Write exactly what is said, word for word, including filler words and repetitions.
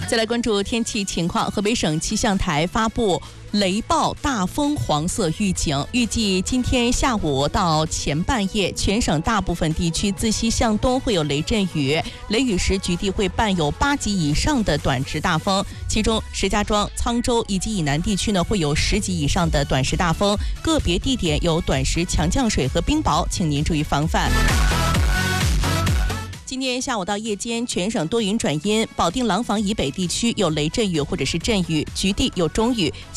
再来关注天气情况，河北省气象台发布雷暴大风黄色预警，预计今天下午到前半夜，全省大部分地区自西向东会有雷阵雨，雷雨时局地会伴有八级以上的短时大风，其中石家庄、沧州以及以南地区呢会有十级以上的短时大风，个别地点有短时强降水和冰雹，请您注意防范。今天下午到夜间，全省多云转阴，保定廊坊以北地区有雷阵雨或者是阵雨，局地有中雨。